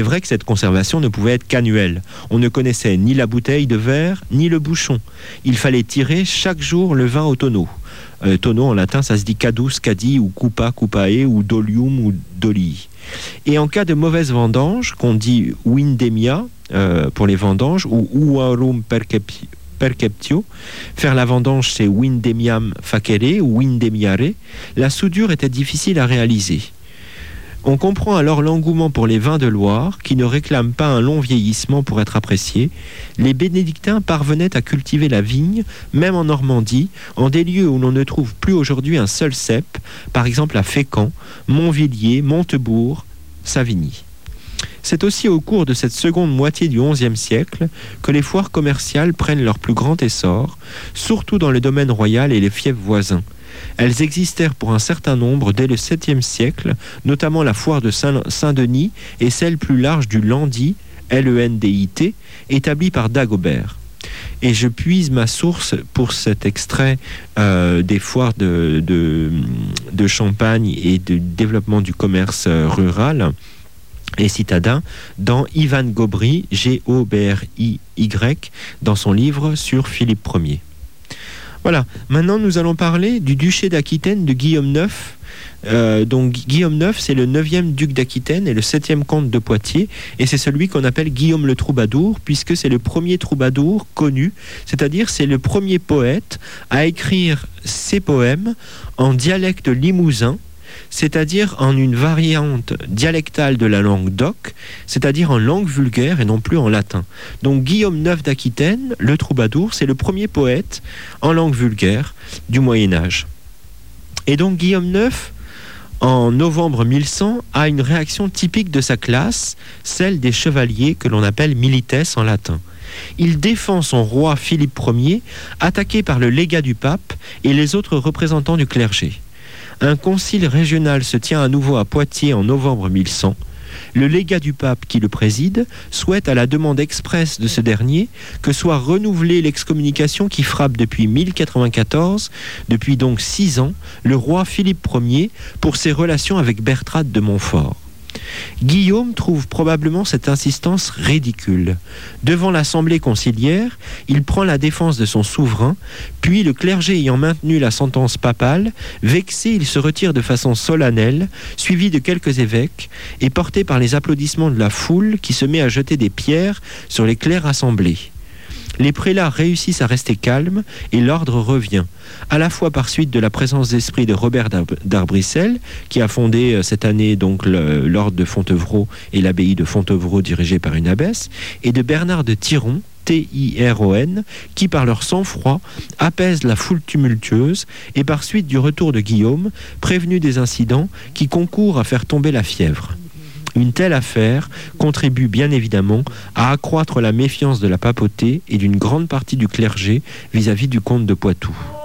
est vrai que cette conservation ne pouvait être qu'annuelle. On ne connaissait ni la bouteille de verre, ni le bouchon. Il fallait tirer chaque jour le vin au tonneau. Tonneau en latin, ça se dit cadus, cadi, ou cupa, cupae, ou dolium, ou dolii. Et en cas de mauvaise vendange, qu'on dit windemia pour les vendanges, ou uarum perceptio, faire la vendange c'est windemiam facere ou windemiare, la soudure était difficile à réaliser. On comprend alors l'engouement pour les vins de Loire, qui ne réclament pas un long vieillissement pour être appréciés. Les bénédictins parvenaient à cultiver la vigne, même en Normandie, en des lieux où l'on ne trouve plus aujourd'hui un seul cep, par exemple à Fécamp, Montvilliers, Montebourg, Savigny. C'est aussi au cours de cette seconde moitié du XIe siècle que les foires commerciales prennent leur plus grand essor, surtout dans le domaine royal et les fiefs voisins. Elles existèrent pour un certain nombre dès le 7e siècle, notamment la foire de Saint-Denis et celle plus large du Landy, Lendit, établie par Dagobert. Et je puise ma source pour cet extrait des foires de Champagne et du développement du commerce rural et citadin dans Ivan Gobry, Gobry, dans son livre sur Philippe Ier. Voilà, maintenant nous allons parler du duché d'Aquitaine de Guillaume IX. Donc Guillaume IX, c'est le 9e duc d'Aquitaine et le 7e comte de Poitiers, et c'est celui qu'on appelle Guillaume le Troubadour, puisque c'est le premier troubadour connu, c'est-à-dire c'est le premier poète à écrire ses poèmes en dialecte limousin, c'est-à-dire en une variante dialectale de la langue d'oc, c'est-à-dire en langue vulgaire et non plus en latin. Donc Guillaume IX d'Aquitaine, le troubadour, c'est le premier poète en langue vulgaire du Moyen-Âge. Et donc Guillaume IX, en novembre 1100, a une réaction typique de sa classe, celle des chevaliers que l'on appelle milites en latin. Il défend son roi Philippe Ier, attaqué par le légat du pape et les autres représentants du clergé. Un concile régional se tient à nouveau à Poitiers en novembre 1100. Le légat du pape qui le préside souhaite, à la demande expresse de ce dernier, que soit renouvelée l'excommunication qui frappe depuis 1094, depuis donc 6 ans, le roi Philippe Ier pour ses relations avec Bertrade de Montfort. Guillaume trouve probablement cette insistance ridicule. Devant l'assemblée conciliaire, il prend la défense de son souverain, puis le clergé ayant maintenu la sentence papale, vexé, il se retire de façon solennelle, suivi de quelques évêques, et porté par les applaudissements de la foule qui se met à jeter des pierres sur les clercs assemblés. Les prélats réussissent à rester calmes et l'ordre revient, à la fois par suite de la présence d'esprit de Robert d'Arbrissel, qui a fondé cette année donc l'ordre de Fontevraud et l'abbaye de Fontevraud dirigée par une abbesse, et de Bernard de Tiron, Tiron, qui par leur sang-froid apaisent la foule tumultueuse, et par suite du retour de Guillaume, prévenu des incidents qui concourent à faire tomber la fièvre. Une telle affaire contribue bien évidemment à accroître la méfiance de la papauté et d'une grande partie du clergé vis-à-vis du comte de Poitou.